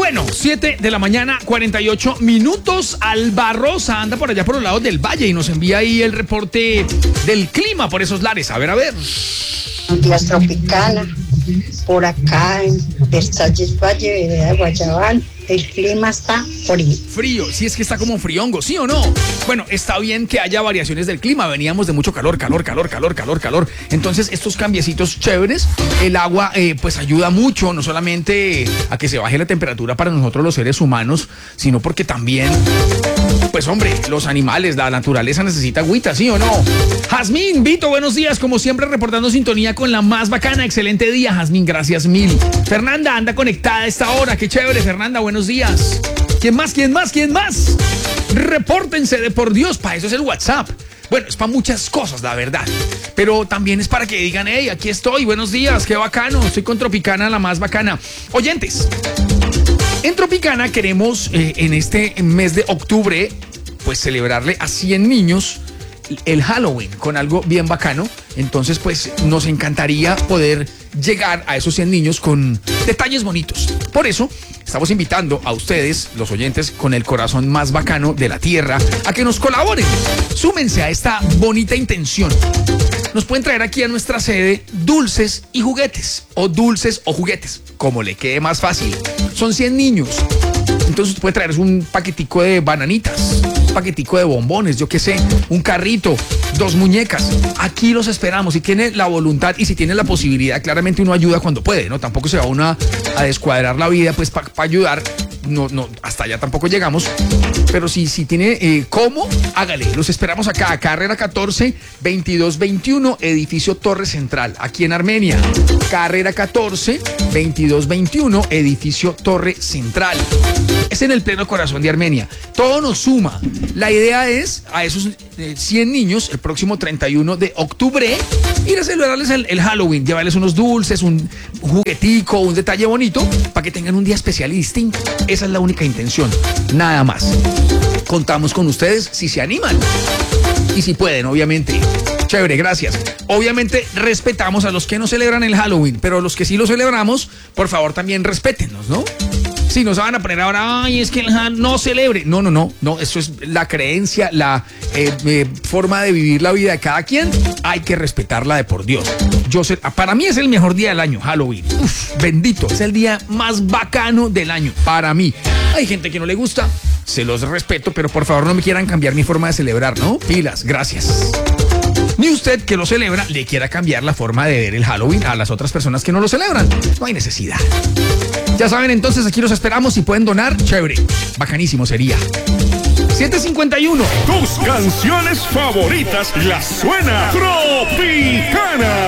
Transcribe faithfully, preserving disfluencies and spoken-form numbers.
Bueno, siete de la mañana, cuarenta y ocho minutos. Alba Rosa anda por allá por los lados del valle y nos envía ahí el reporte del clima por esos lares. A ver, a ver. Días Tropicana, por acá en Versalles Valle, Vereda Guayabal, el clima está frío. Frío, sí, es que está como friongo, ¿sí o no? Bueno, está bien que haya variaciones del clima, veníamos de mucho calor, calor, calor, calor, calor, calor. Entonces, estos cambiecitos chéveres, el agua eh, pues ayuda mucho, no solamente a que se baje la temperatura para nosotros los seres humanos, sino porque también, pues hombre, los animales, la naturaleza necesita agüita, ¿sí o no? Jazmín, Vito, buenos días, como siempre reportando sintonía con la más bacana, excelente día, Jazmín, gracias mil. Fernanda anda conectada a esta hora, qué chévere, Fernanda, buenos días. ¿Quién más, quién más, quién más? Repórtense de por Dios, para eso es el WhatsApp. Bueno, es para muchas cosas, la verdad. Pero también es para que digan, hey, aquí estoy, buenos días, qué bacano, estoy con Tropicana, la más bacana. Oyentes, en Tropicana queremos eh, en este mes de octubre, pues celebrarle a cien niños el Halloween con algo bien bacano. Entonces, pues nos encantaría poder llegar a esos cien niños con detalles bonitos. Por eso, estamos invitando a ustedes, los oyentes, con el corazón más bacano de la tierra, a que nos colaboren. Súmense a esta bonita intención. Nos pueden traer aquí a nuestra sede dulces y juguetes, o dulces o juguetes, como le quede más fácil. Son cien niños. Entonces puede traer un paquetico de bananitas, un paquetico de bombones, yo qué sé, un carrito, dos muñecas. Aquí los esperamos. Si tiene la voluntad y si tiene la posibilidad, claramente uno ayuda cuando puede, ¿no? Tampoco se va uno a, a descuadrar la vida, pues para pa ayudar. No, no, hasta allá tampoco llegamos. Pero si, si tiene eh, cómo, hágale. Los esperamos acá, carrera catorce, veintidós veintiuno, edificio Torre Central, aquí en Armenia. Carrera catorce, veintidós veintiuno, edificio Torre Central. Es en el pleno corazón de Armenia. Todo nos suma. La idea es a esos eh, cien niños, el próximo treinta y uno de octubre, ir a celebrarles el, el Halloween, llevarles unos dulces, un, un juguetico, un detalle bonito, para que tengan un día especial y distinto. Esa es la única intención, nada más. Contamos con ustedes si se animan y si pueden, obviamente. Chévere, gracias. Obviamente respetamos a los que no celebran el Halloween, pero los que sí lo celebramos, por favor también respétennos, ¿no? Si nos van a poner ahora, ay, es que el Halloween no celebre. No, no, no, no, eso es la creencia, la eh, eh, forma de vivir la vida de cada quien. Hay que respetarla de por Dios. Yo sé, para mí es el mejor día del año, Halloween. Uf, bendito, es el día más bacano del año, para mí. Hay gente que no le gusta, se los respeto, pero por favor no me quieran cambiar mi forma de celebrar, ¿no? Pilas, gracias. Ni usted que lo celebra le quiera cambiar la forma de ver el Halloween a las otras personas que no lo celebran. No hay necesidad. Ya saben, entonces aquí los esperamos. Si pueden donar, chévere. Bacanísimo sería. siete cincuenta y uno. Tus canciones favoritas las suena Tropicana.